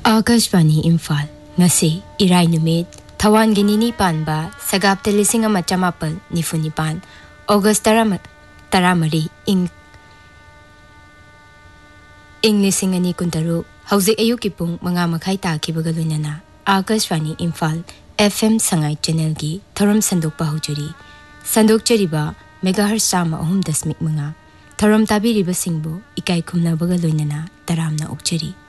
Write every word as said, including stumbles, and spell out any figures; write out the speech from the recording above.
Akashvani Imphal ngasi irai numit thawan ginini panba sagapte lising ama chamapal nifunipan August tarama taramari ing ing lising ani kuntaru hauze ayuki pung manga makhai ta kibaga loinana Akashwani Imphal F M sangai channel gi thoram sandok pa hujuri sandok chariba megahertz sama ahum dasmik manga thoram tabiri ba singbo ikai khumna baga loinana taramna okchari